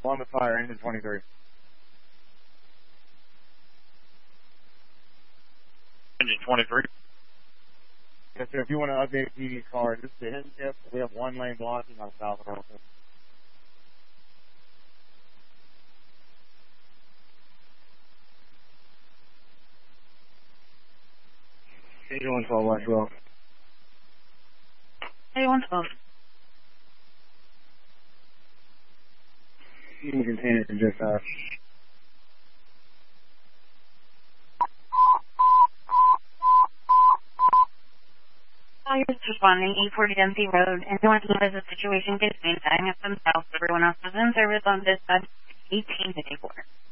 On the fire, engine 23. Engine 23. Yes, sir. If you want to update TV's car, just to hit tip, we have one lane blocking on South Arlington. Engine 112, Westwell. Hey, 112. You can contain it in just You're responding 840 Dempsey Road, and North Eva is a situation case maintaining at some south. Everyone else is in service on this side, 1854.